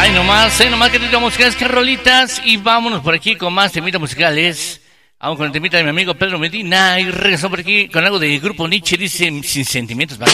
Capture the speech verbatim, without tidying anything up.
Ay, nomás, ay, nomás que temitas musicales, que rolitas. Y vámonos por aquí con más temitas musicales. Vamos con el temita de mi amigo Pedro Medina. Y regresamos por aquí con algo de Grupo Nietzsche. Dice, sin sentimientos.